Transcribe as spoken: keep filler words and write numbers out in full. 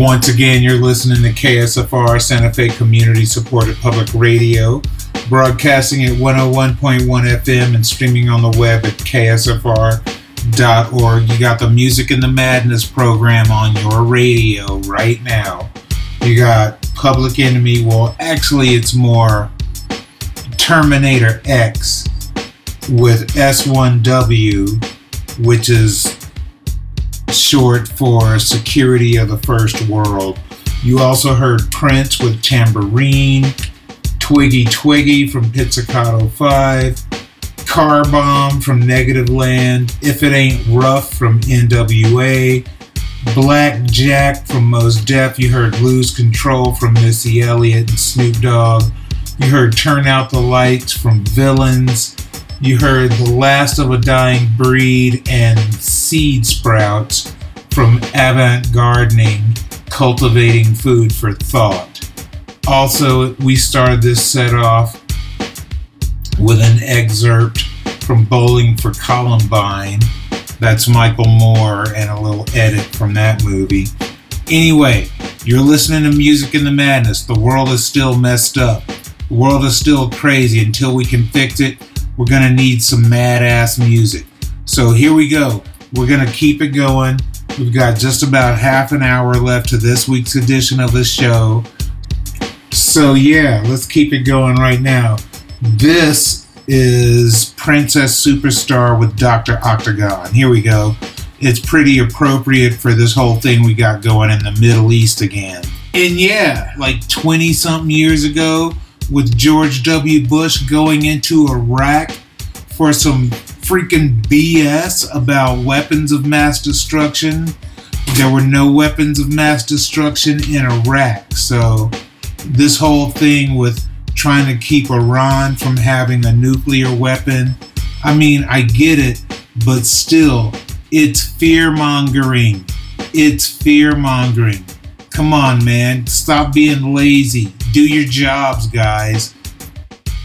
Once again, you're listening to K S F R, Santa Fe Community Supported Public Radio, broadcasting at one oh one point one F M and streaming on the web at K S F R dot org. You got the Music and the Madness program on your radio right now. You got Public Enemy. Well, actually, it's more Terminator X with S one W, which is short for Security of the First World. You also heard Prince with Tambourine, Twiggy Twiggy from Pizzicato five, Car Bomb from Negative Land, If It Ain't Rough from N W A, Black Jack from Mos Def. You heard Lose Control from Missy Elliott and Snoop Dogg. You heard Turn Out the Lights from Villains. You heard The Last of a Dying Breed and Seed Sprouts from Avant Gardening, Cultivating Food for Thought. Also, we started this set off with an excerpt from Bowling for Columbine. That's Michael Moore and a little edit from that movie. Anyway, you're listening to Music in the Madness. The world is still messed up. The world is still crazy. Until we can fix it, we're going to need some mad-ass music. So here we go. We're going to keep it going. We've got just about half an hour left to this week's edition of the show. So yeah, let's keep it going right now. This is Princess Superstar with Doctor Octagon. Here we go. It's pretty appropriate for this whole thing we got going in the Middle East again. And yeah, like twenty-something years ago, with George W. Bush going into Iraq for some freaking B S about weapons of mass destruction. There were no weapons of mass destruction in Iraq. So this whole thing with trying to keep Iran from having a nuclear weapon, I mean, I get it, but still, it's fear-mongering. It's fear-mongering. Come on, man. Stop being lazy. Do your jobs, guys.